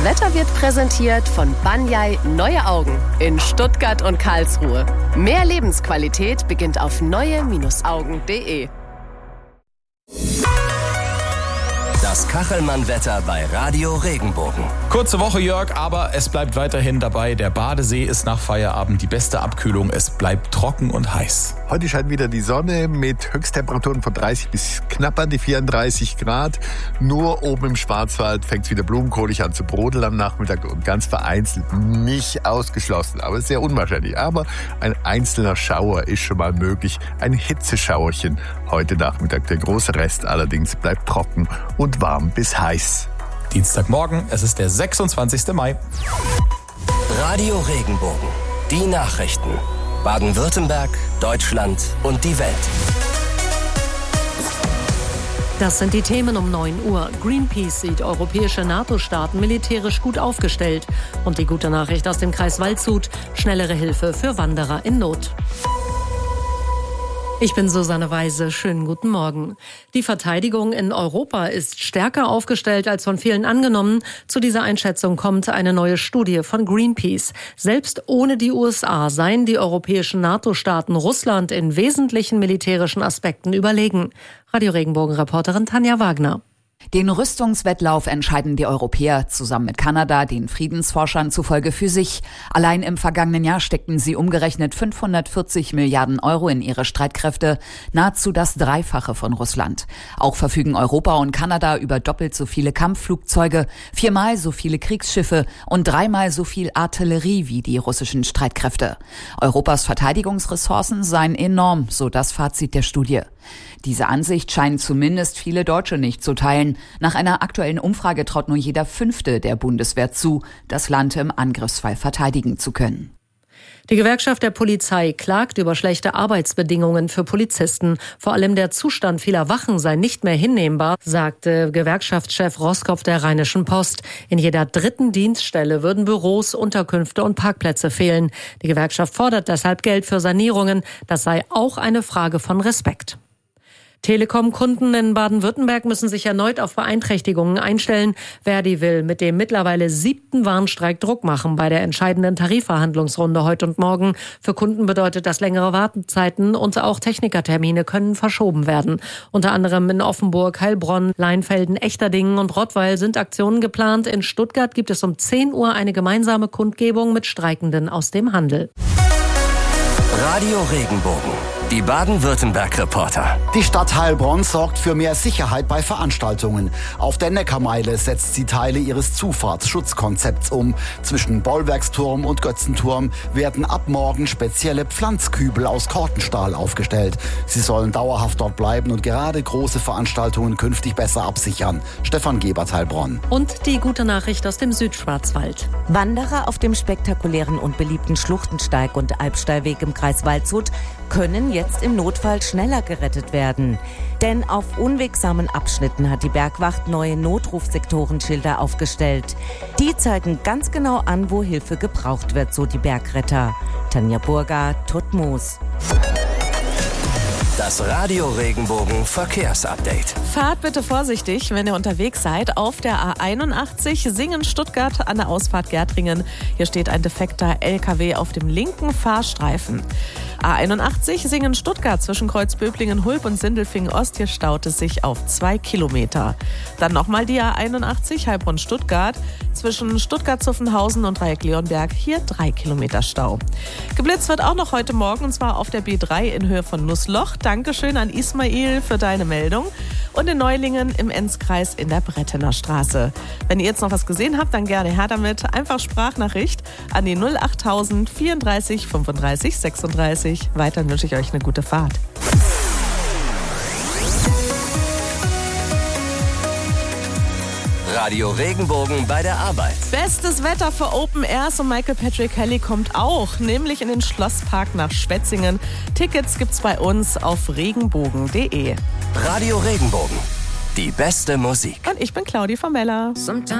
Wetter wird präsentiert von Banyai Neue Augen in Stuttgart und Karlsruhe. Mehr Lebensqualität beginnt auf neue-augen.de. Das Kachelmann-Wetter bei Radio Regenbogen. Kurze Woche, Jörg, aber es bleibt weiterhin dabei. Der Badesee ist nach Feierabend die beste Abkühlung. Es bleibt trocken und heiß. Heute scheint wieder die Sonne mit Höchsttemperaturen von 30 bis knapp an die 34 Grad. Nur oben im Schwarzwald fängt es wieder blumenkohlig an zu brodeln am Nachmittag und ganz vereinzelt nicht ausgeschlossen, aber sehr unwahrscheinlich. Aber ein einzelner Schauer ist schon mal möglich. Ein Hitzeschauerchen heute Nachmittag. Der große Rest allerdings bleibt trocken und warm bis heiß. Dienstagmorgen, es ist der 26. Mai. Radio Regenbogen. Die Nachrichten. Baden-Württemberg, Deutschland und die Welt. Das sind die Themen um 9 Uhr. Greenpeace sieht europäische NATO-Staaten militärisch gut aufgestellt. Und die gute Nachricht aus dem Kreis Waldshut: schnellere Hilfe für Wanderer in Not. Ich bin Susanne Weise. Schönen guten Morgen. Die Verteidigung in Europa ist stärker aufgestellt als von vielen angenommen. Zu dieser Einschätzung kommt eine neue Studie von Greenpeace. Selbst ohne die USA seien die europäischen NATO-Staaten Russland in wesentlichen militärischen Aspekten überlegen. Radio Regenbogen-Reporterin Tanja Wagner. Den Rüstungswettlauf entscheiden die Europäer zusammen mit Kanada, den Friedensforschern zufolge, für sich. Allein im vergangenen Jahr steckten sie umgerechnet 540 Milliarden Euro in ihre Streitkräfte, nahezu das Dreifache von Russland. Auch verfügen Europa und Kanada über doppelt so viele Kampfflugzeuge, 4-mal so viele Kriegsschiffe und 3-mal so viel Artillerie wie die russischen Streitkräfte. Europas Verteidigungsressourcen seien enorm, so das Fazit der Studie. Diese Ansicht scheinen zumindest viele Deutsche nicht zu teilen. Nach einer aktuellen Umfrage traut nur jeder Fünfte der Bundeswehr zu, das Land im Angriffsfall verteidigen zu können. Die Gewerkschaft der Polizei klagt über schlechte Arbeitsbedingungen für Polizisten. Vor allem der Zustand vieler Wachen sei nicht mehr hinnehmbar, sagte Gewerkschaftschef Roskopf der Rheinischen Post. In jeder dritten Dienststelle würden Büros, Unterkünfte und Parkplätze fehlen. Die Gewerkschaft fordert deshalb Geld für Sanierungen. Das sei auch eine Frage von Respekt. Telekom-Kunden in Baden-Württemberg müssen sich erneut auf Beeinträchtigungen einstellen. Verdi will mit dem mittlerweile 7. Warnstreik Druck machen bei der entscheidenden Tarifverhandlungsrunde heute und morgen. Für Kunden bedeutet das längere Wartezeiten und auch Technikertermine können verschoben werden. Unter anderem in Offenburg, Heilbronn, Leinfelden, Echterdingen und Rottweil sind Aktionen geplant. In Stuttgart gibt es um 10 Uhr eine gemeinsame Kundgebung mit Streikenden aus dem Handel. Radio Regenbogen. Die Baden-Württemberg-Reporter. Die Stadt Heilbronn sorgt für mehr Sicherheit bei Veranstaltungen. Auf der Neckarmeile setzt sie Teile ihres Zufahrtsschutzkonzepts um. Zwischen Bollwerksturm und Götzenturm werden ab morgen spezielle Pflanzkübel aus Kortenstahl aufgestellt. Sie sollen dauerhaft dort bleiben und gerade große Veranstaltungen künftig besser absichern. Stefan Gebert, Heilbronn. Und die gute Nachricht aus dem Südschwarzwald. Wanderer auf dem spektakulären und beliebten Schluchtensteig und Alpsteilweg im Kreis Waldshut können jetzt im Notfall schneller gerettet werden. Denn auf unwegsamen Abschnitten hat die Bergwacht neue Notrufsektorenschilder aufgestellt. Die zeigen ganz genau an, wo Hilfe gebraucht wird, so die Bergretter. Tanja Burger, Tutmoos. Das Radio Regenbogen Verkehrsupdate. Fahrt bitte vorsichtig, wenn ihr unterwegs seid. Auf der A81 Singen-Stuttgart an der Ausfahrt Gärtringen. Hier steht ein defekter LKW auf dem linken Fahrstreifen. A81 Singen-Stuttgart zwischen Kreuzböblingen-Hulb und Sindelfingen-Ost. Hier staut es sich auf 2 Kilometer. Dann nochmal die A81 Heilbronn-Stuttgart zwischen Stuttgart-Zuffenhausen und Dreieck-Leonberg. Hier 3 Kilometer Stau. Geblitzt wird auch noch heute Morgen, und zwar auf der B3 in Höhe von Nussloch. Dankeschön an Ismail für deine Meldung. Und in Neulingen im Enzkreis in der Brettener Straße. Wenn ihr jetzt noch was gesehen habt, dann gerne her damit. Einfach Sprachnachricht an die 08000 34 35 36. Weiterhin wünsche ich euch eine gute Fahrt. Radio Regenbogen bei der Arbeit. Bestes Wetter für Open Airs und Michael Patrick Kelly kommt auch, nämlich in den Schlosspark nach Schwetzingen. Tickets gibt's bei uns auf regenbogen.de. Radio Regenbogen. Die beste Musik. Und ich bin Claudi Formella.